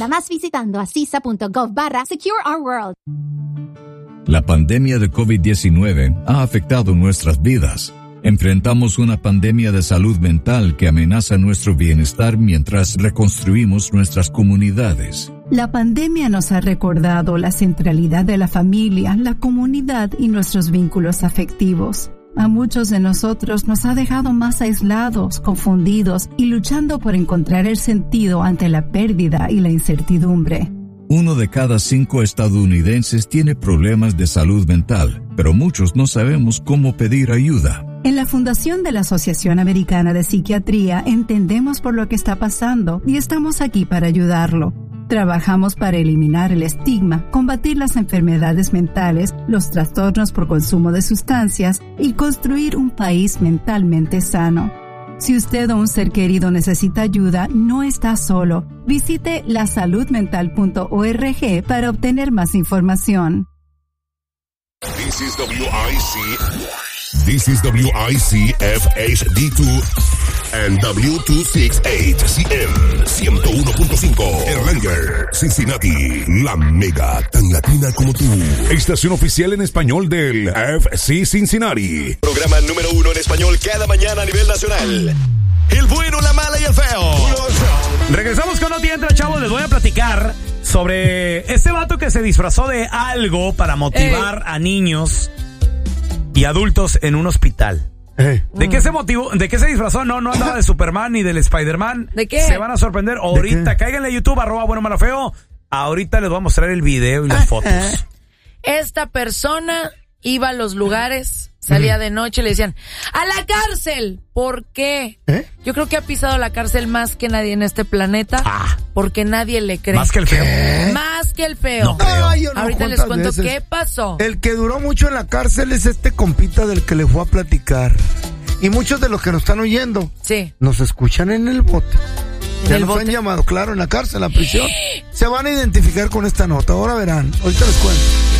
Descúbrela más visitando acisa.gov/Secure Our World. La pandemia de COVID-19 ha afectado nuestras vidas. Enfrentamos una pandemia de salud mental que amenaza nuestro bienestar mientras reconstruimos nuestras comunidades. La pandemia nos ha recordado la centralidad de la familia, la comunidad y nuestros vínculos afectivos. A muchos de nosotros nos ha dejado más aislados, confundidos y luchando por encontrar el sentido ante la pérdida y la incertidumbre. 1 de cada 5 estadounidenses tiene problemas de salud mental, pero muchos no sabemos cómo pedir ayuda. En la Fundación de la Asociación Americana de Psiquiatría entendemos por lo que está pasando y estamos aquí para ayudarlo. Trabajamos para eliminar el estigma, combatir las enfermedades mentales, los trastornos por consumo de sustancias y construir un país mentalmente sano. Si usted o un ser querido necesita ayuda, no está solo. Visite lasaludmental.org para obtener más información. This is WIC FHD2 and W268CM 101.5 Erlanger, Cincinnati, la mega tan latina como tú. Estación oficial en español del FC Cincinnati. Programa número 1 en español cada mañana a nivel nacional. El bueno, la mala y el feo. Regresamos con Noti Entra, chavos. Les voy a platicar sobre este vato que se disfrazó de algo para motivar a niños y adultos en un hospital. ¿De qué se motivó? ¿De qué se disfrazó? No andaba de Superman ni del Spider-Man. ¿De qué? Se van a sorprender. Ahorita, cáiganle a YouTube, @bueno, malo, feo. Ahorita les voy a mostrar el video y las fotos. Esta persona iba a los lugares, salía de noche y le decían, ¡a la cárcel! ¿Por qué? Yo creo que ha pisado la cárcel más que nadie en este planeta, porque nadie le cree. ¿Más que el feo? Más que el feo. No creo. Ahorita les cuento qué pasó. El que duró mucho en la cárcel es este compita del que le fue a platicar. Y muchos de los que nos están oyendo nos escuchan en el bote. Ya nos han llamado, claro, en la cárcel, en la prisión. Se van a identificar con esta nota. Ahora verán. Ahorita les cuento.